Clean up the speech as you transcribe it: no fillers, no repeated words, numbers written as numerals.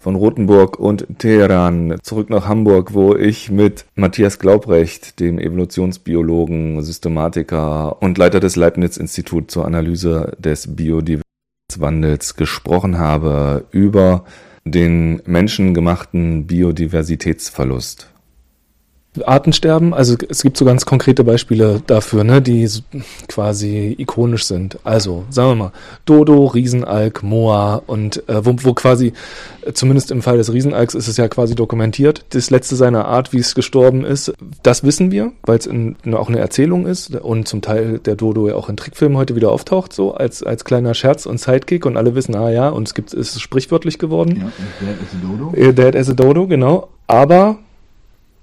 von Rothenburg und Teheran zurück nach Hamburg, wo ich mit Matthias Glaubrecht, dem Evolutionsbiologen, Systematiker und Leiter des Leibniz-Instituts zur Analyse des Biodiversitätswandels gesprochen habe über den menschengemachten Biodiversitätsverlust. Artensterben, also es gibt so ganz konkrete Beispiele dafür, ne, die quasi ikonisch sind. Also, sagen wir mal, Dodo, Riesenalk, Moa und wo quasi, zumindest im Fall des Riesenalks ist es ja quasi dokumentiert, das letzte seiner Art, wie es gestorben ist, das wissen wir, weil es auch eine Erzählung ist und zum Teil der Dodo ja auch in Trickfilmen heute wieder auftaucht, so als kleiner Scherz und Sidekick und alle wissen, und es ist sprichwörtlich geworden. Ja, Dead as a Dodo. Dead as a Dodo, genau. Aber